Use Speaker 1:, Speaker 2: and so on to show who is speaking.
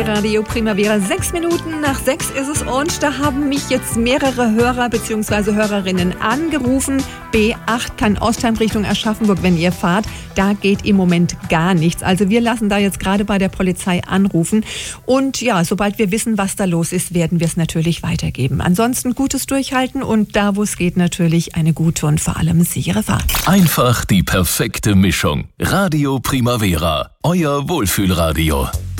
Speaker 1: Radio Primavera, 6 Minuten nach 6 ist es und da haben mich jetzt mehrere Hörer bzw. Hörerinnen angerufen. B8 Kann-Ostheim Richtung Aschaffenburg, wenn ihr fahrt, da geht im Moment gar nichts. Also wir lassen da jetzt gerade bei der Polizei anrufen und ja, sobald wir wissen, was da los ist, werden wir es natürlich weitergeben. Ansonsten gutes Durchhalten und da, wo es geht, natürlich eine gute und vor allem sichere Fahrt.
Speaker 2: Einfach die perfekte Mischung. Radio Primavera, euer Wohlfühlradio.